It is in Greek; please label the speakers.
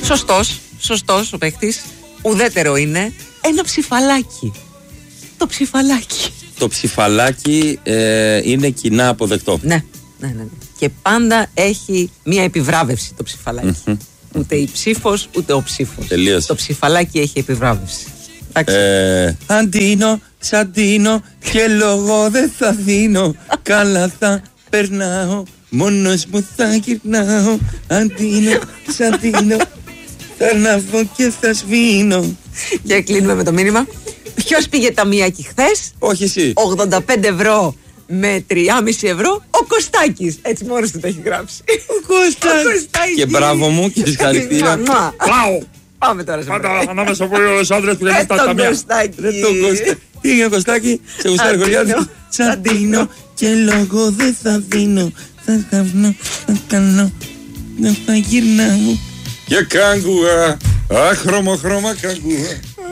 Speaker 1: Σωστός ο παίχτης. Ουδέτερο είναι ένα ψηφαλάκι. Το ψηφαλάκι
Speaker 2: είναι κοινά αποδεκτό.
Speaker 1: Ναι. Και πάντα έχει μία επιβράβευση το ψηφαλάκι. Ούτε η ψήφος, ούτε ο ψήφος.
Speaker 2: Τελείωσε.
Speaker 1: Το ψηφαλάκι έχει επιβράβευση.
Speaker 2: Αντίνο, σαντίνο και λόγο δεν θα δίνω. Καλά θα περνάω, μόνος μου θα γυρνάω. Αντίνο, σαντίνο, θα ανάβω και θα σβήνω.
Speaker 1: Και κλείνουμε με το μήνυμα. Ποιος πήγε ταμιακή χθες?
Speaker 2: Όχι εσύ.
Speaker 1: 85 ευρώ με 3,5 ευρώ ο Κωστάκης. Έτσι μόνος του το έχει γράψει.
Speaker 2: Ο Κωστάκης. Και μπράβο μου και συγχαρητήρια.
Speaker 1: Πάμε τώρα σε
Speaker 2: πάντα ανάμεσα από τους άντρες που λένε τα ταμεία. Τι είναι ο Κωστάκη, σε γουστάρει χωριάδι. Σαντίνο και λόγο δεν θα δίνω. Θα καυνώ, θα κάνω, δεν θα γυρνάω. Και κάγκουα, αχρώμα καγκουα.